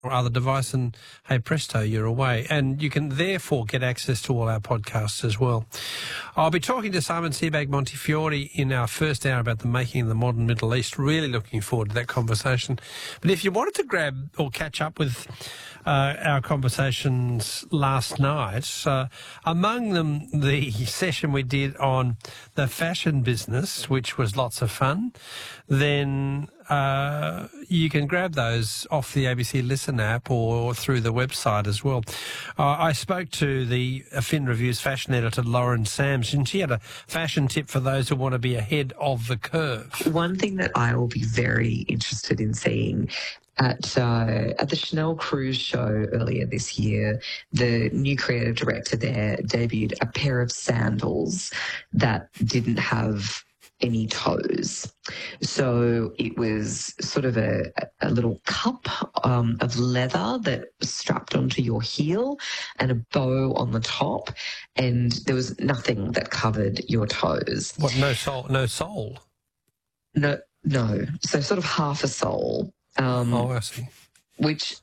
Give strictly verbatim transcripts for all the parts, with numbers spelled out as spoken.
or other device, and hey presto, you're away. And you can therefore get access to all our podcasts as well. I'll be talking to Simon Sebag Montefiore in our first hour about the making of the modern Middle East. Really looking forward to that conversation. But if you wanted to grab or catch up with uh, our conversations last night, uh, among them the session we did on the fashion business, which was lots of fun, then uh, you can grab those off the A B C Listen app or through the website as well. Uh, I spoke to the Fin Reviews fashion editor, Lauren Sams, and she had a fashion tip for those who want to be ahead of the curve. One thing that I will be very interested in seeing at uh, at the Chanel Cruise show earlier this year, the new creative director there debuted a pair of sandals that didn't have any toes. So it was sort of a, a little cup um, of leather that was strapped onto your heel and a bow on the top, and there was nothing that covered your toes. What, no sole? No sole? No, no. So sort of half a sole. Um, oh, I see. Which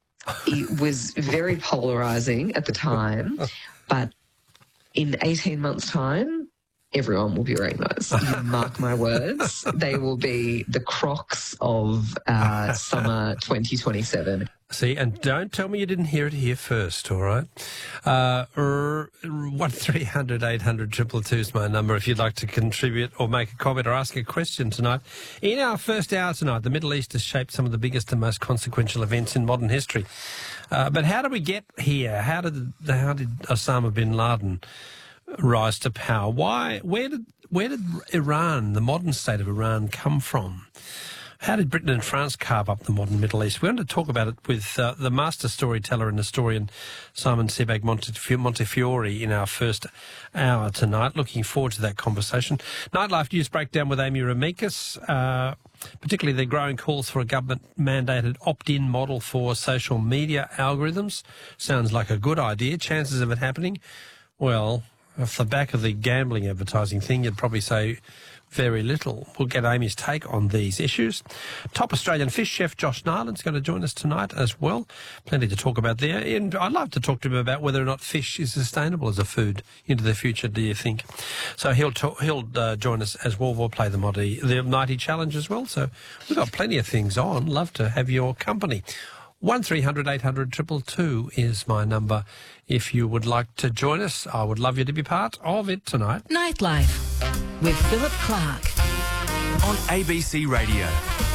it was very polarising at the time, but in eighteen months' time, everyone will be wearing those. You mark my words. They will be the Crocs of uh, summer twenty twenty-seven. See, and don't tell me you didn't hear it here first, all right? Uh, one three hundred eight hundred two two two is my number if you'd like to contribute or make a comment or ask a question tonight. In our first hour tonight, the Middle East has shaped some of the biggest and most consequential events in modern history. Uh, but how did we get here? How did how did Osama bin Laden rise to power? Why? Where did where did Iran, the modern state of Iran, come from? How did Britain and France carve up the modern Middle East? We're going to talk about it with uh, the master storyteller and historian Simon Sebag Montefiore in our first hour tonight. Looking forward to that conversation. Nightlife News Breakdown with Amy Ramikas, uh, particularly the growing calls for a government-mandated opt-in model for social media algorithms. Sounds like a good idea. Chances of it happening? Well, off the back of the gambling advertising thing, you'd probably say very little. We'll get Amy's take on these issues. Top Australian fish chef Josh Nyland's going to join us tonight as well. Plenty to talk about there. And I'd love to talk to him about whether or not fish is sustainable as a food into the future, do you think? So he'll talk, he'll uh, join us as well. We'll play the Mighty, the Mighty Challenge as well. So we've got plenty of things on. Love to have your company. one three hundred eight hundred two two two is my number. If you would like to join us, I would love you to be part of it tonight. Nightlife with Philip Clark on A B C Radio.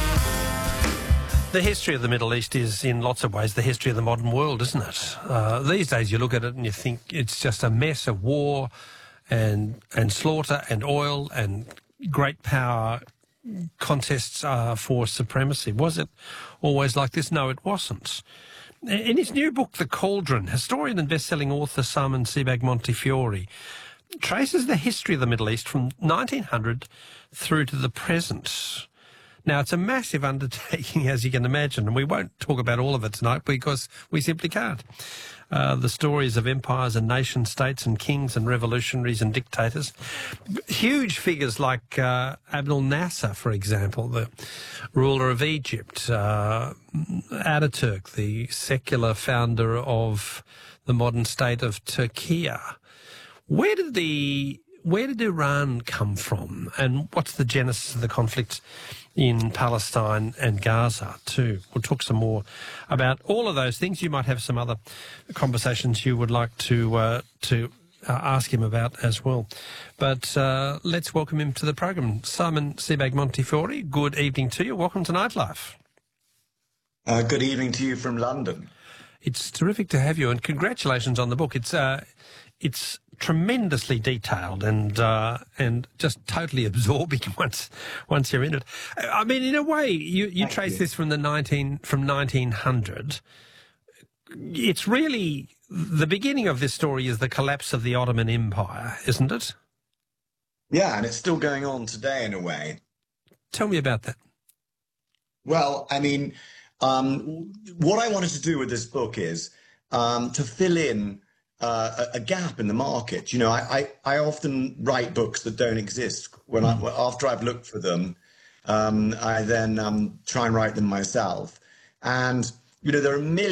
The history of the Middle East is, in lots of ways, the history of the modern world, isn't it? Uh, these days you look at it and you think it's just a mess of war and and slaughter and oil and great power contests uh, for supremacy. Was it always like this? No, it wasn't. In his new book, The Cauldron, historian and best-selling author Simon Sebag Montefiore traces the history of the Middle East from nineteen hundred through to the present. Now, it's a massive undertaking, as you can imagine, and we won't talk about all of it tonight because we simply can't. Uh, the stories of empires and nation-states and kings and revolutionaries and dictators. Huge figures like uh, Abdel Nasser, for example, the ruler of Egypt, uh, Ataturk, the secular founder of the modern state of Turkey. Where did the where did Iran come from, and what's the genesis of the conflict in Palestine and Gaza too? We'll talk some more about all of those things. You might have some other conversations you would like to uh, to uh, ask him about as well. But uh, let's welcome him to the program. Simon Sebag Montefiore, good evening to you. Welcome to Nightlife. Uh, good evening to you from London. It's terrific to have you, and congratulations on the book. It's uh, it's tremendously detailed and uh, and just totally absorbing once once you're in it. I mean, in a way, you, you trace you. this from the nineteen from nineteen hundred. It's really the beginning of this story is the collapse of the Ottoman Empire, isn't it? Yeah, and it's still going on today in a way. Tell me about that. Well, I mean, um, what I wanted to do with this book is um, to fill in Uh, a, a gap in the market. You know, I, I, I often write books that don't exist. When I, after I've looked for them, um, I then um, try and write them myself. And You know, there are millions